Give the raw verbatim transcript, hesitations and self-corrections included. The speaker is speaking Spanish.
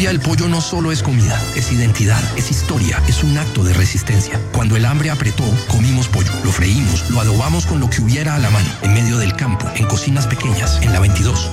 Colombia el pollo no solo es comida, es identidad, es historia, es un acto de resistencia. Cuando el hambre apretó, comimos pollo, lo freímos, lo adobamos con lo que hubiera a la mano, en medio del campo, en cocinas pequeñas, en la veintidós.